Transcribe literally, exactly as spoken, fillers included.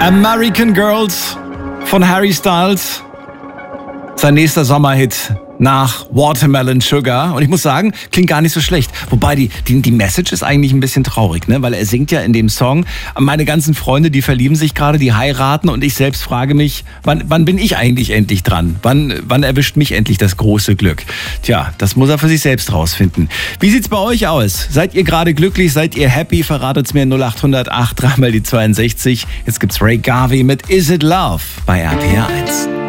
American Girls von Harry Styles. Sein nächster Sommerhit nach Watermelon Sugar. Und ich muss sagen, klingt gar nicht so schlecht. Wobei die, die, die Message ist eigentlich ein bisschen traurig, ne? Weil er singt ja in dem Song, meine ganzen Freunde, die verlieben sich gerade, die heiraten und ich selbst frage mich, wann, wann bin ich eigentlich endlich dran? Wann, wann erwischt mich endlich das große Glück? Tja, das muss er für sich selbst rausfinden. Wie sieht's bei euch aus? Seid ihr gerade glücklich? Seid ihr happy? Verratet's mir null acht null null acht, dreimal die zweiundsechzig. Jetzt gibt's Ray Garvey mit Is It Love bei R T L eins.